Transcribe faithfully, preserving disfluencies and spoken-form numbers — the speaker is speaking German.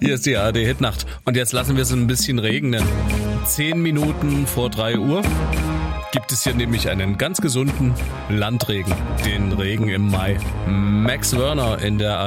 Hier ist die A R D-Hitnacht. Und jetzt lassen wir es ein bisschen regnen. Zehn Minuten vor drei Uhr gibt es hier nämlich einen ganz gesunden Landregen. Den Regen im Mai. Max Werner in der